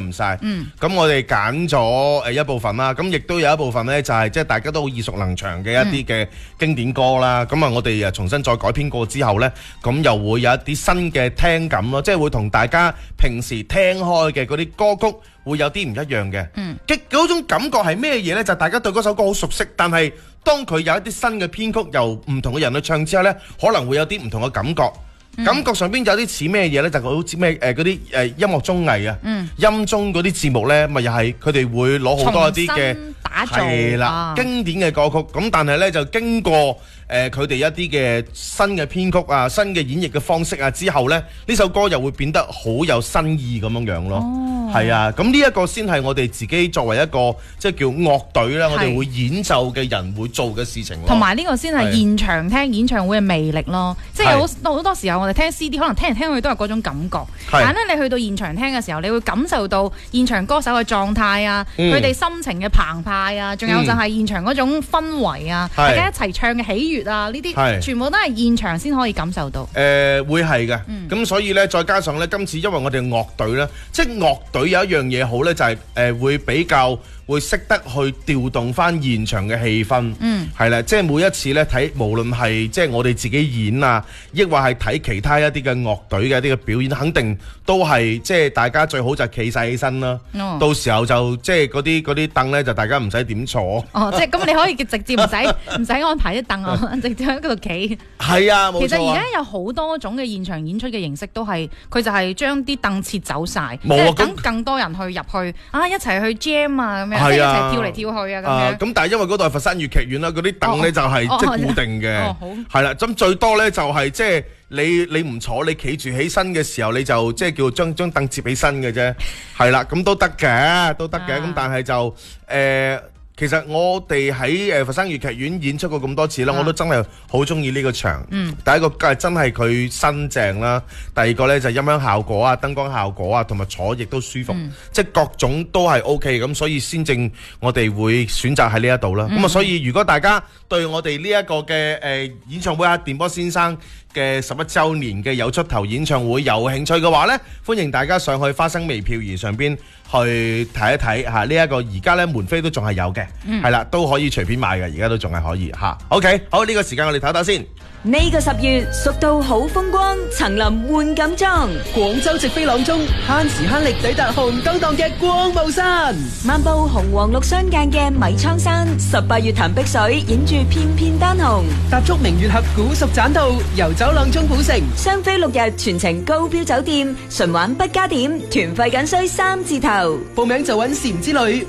唔晒。咁我哋揀咗一部分啦，咁亦都有一部分呢，就係即係大家都好耳熟能詳嘅一啲嘅經典歌啦。咁我哋重新再改編過之後呢，咁又會有一啲新嘅聽感咯，即係會同大家平時聽開嘅嗰啲歌曲會有啲唔一樣嘅。嗰種感覺係咩嘢呢？就係大家對嗰首歌好熟悉，但係當佢有一啲新嘅編曲，由唔同嘅人去唱之後呢，可能會有啲唔同嘅感覺。感覺上邊有啲似咩嘢呢？就好似咩嗰啲音樂綜藝啊，音綜嗰啲節目呢，咪又係佢哋會攞好多一啲嘅係啦經典嘅歌曲。咁但係呢，就經過佢哋一啲嘅新嘅編曲啊、新嘅演繹嘅方式啊之後呢，呢首歌又會變得好有新意咁樣樣咯。係啊，咁呢一個先係我哋自己作為一個即係叫樂隊啦，我哋會演奏嘅人會做嘅事情咯。 同埋呢個先係現場聽演唱會嘅魅力咯。即係好多時候我哋聽 CD 可能聽嚟聽去都係嗰種感覺，但係咧你去到現場聽嘅時候，你會感受到現場歌手嘅狀態啊，佢哋心情嘅澎湃啊，仲有就係現場嗰種氛圍啊，大家一齊唱嘅喜悅啊，呢啲全部都係現場先可以感受到。 會係嘅，咁所以咧再加上咧今次因為我哋樂隊咧，即係樂隊有一樣嘢好咧，就係會比較會識得去調動翻現場嘅氣氛，係啦，即係每一次咧睇，無論係即係我哋自己演啊，抑或係睇其他一啲嘅樂隊嘅一啲嘅表演，肯定都係即係大家最好就企晒起身啦。到時候就即係嗰啲凳咧，就大家唔使點坐。即係咁你可以直接唔使安排啲凳啊，直接喺嗰度企。係啊，冇錯啊。其實而家有好多種嘅現場演出嘅形式，都係佢就係將啲凳撤走晒，即係等更多人去入去啊，一齊去 jam 啊咁樣。即係一齊跳嚟跳去啊咁樣。咁但係因為嗰度係佛山粵劇院啦，嗰啲凳咧就係即係固定嘅。係啦，咁最多咧就係即係你唔坐，你企住起身嘅時候，你就即係叫將凳接起身嘅啫。係啦，咁都得嘅。咁但係就其實我哋喺佛山粵劇院演出過咁多次啦，我都真係好中意呢個場。第一個係真係佢新淨啦，第二個呢就音響效果啊、燈光效果啊，同埋坐亦都舒服，即係各種都係 OK 咁，所以先正我哋會選擇喺呢一度啦。咁所以如果大家對我哋呢一個嘅演唱會電波先生嘅11週年嘅有出頭演唱會有興趣嘅話呢，歡迎大家上去花生微票兒上邊去睇一睇嚇。呢一個而家呢門飛都仲係有嘅，係啦，都可以隨便買嘅，而家都仲係可以嚇。OK， 好，呢個時間我哋睇睇先。 呢個10月，蜀道好風光，層林換錦裝， 廣州直飛朗中，慳時慳力抵達紅燈檔嘅光霧山， 漫步紅黃綠相間嘅米倉山，18月潭碧水影住片片丹紅， 踏足明月峽古蜀棧道，遊走朗中古城， 雙飛6日全程高標酒店，純玩不加點，團費僅需3字頭。 報名就揾禪之旅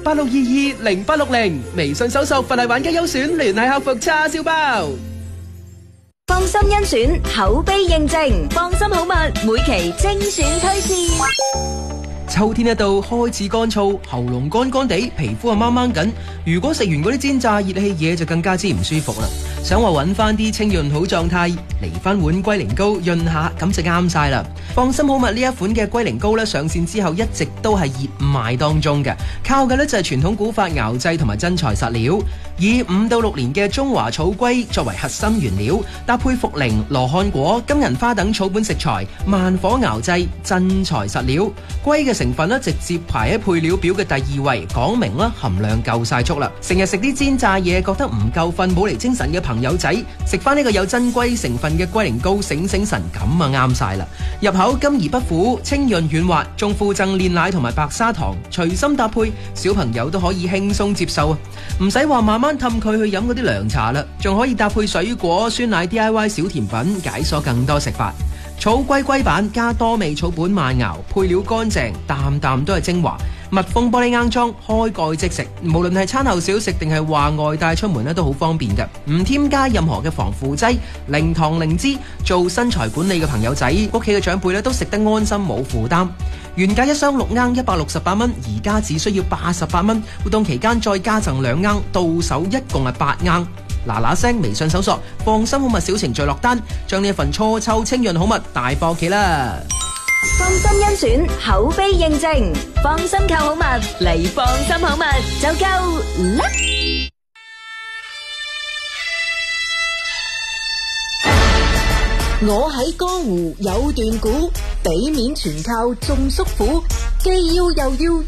86220860，微信搜索佛系玩家優選聯繫客服叉燒包。 放心甄選，口碑認證，放心好物，每期精選推薦。 秋天一到，開始乾燥，喉嚨乾乾地，皮膚啊掹掹緊。如果食完嗰啲煎炸熱氣嘢，就更加之唔舒服啦。想話揾翻啲清潤好狀態，嚟翻碗龜苓膏潤下，咁就啱晒啦。放心好物呢一款嘅龜苓膏咧，上線之後一直都係熱賣當中嘅，靠嘅呢就係傳統古法熬製同埋真材實料，以5到6年嘅中華草龜作為核心原料，搭配茯苓、羅漢果、金銀花等草本食材，慢火熬製，真材實料。龜嘅成分呢直接排喺配料表嘅第2位，講明啦含量夠晒足啦。成日食啲煎炸嘢覺得唔夠瞓冇嚟精神嘅朋友仔，食翻呢個有真龜成分嘅龜苓膏醒醒神，咁啊啱晒啦。入口甘而不苦，清潤軟滑，仲附贈煉奶同埋白砂糖，隨心搭配，小朋友都可以輕鬆接受啊！唔使話慢慢氹佢去飲嗰啲涼茶啦，仲可以搭配水果、酸奶 DIY 小甜品，解鎖更多食法。草龜龜板加多味草本慢熬，配料乾淨，啖啖都係精華。密封玻璃罌裝，開蓋即食，無論係餐後小食定係話外帶出門咧，都好方便嘅。唔添加任何嘅防腐劑，零糖零脂，做身材管理嘅朋友仔，屋企嘅長輩咧都食得安心冇負擔。原價一箱6罌168蚊，而家只需要88蚊。活動期間再加贈2罌，到手一共係8罌。嗱嗱聲微信搜索放心好物小程序落單，將呢一份初秋清潤好物大貨企啦！ 放心甄選，口碑認證，放心購好物嚟放心好物就夠啦！ 我喺江湖有段古，俾面全靠種叔父，既要又要。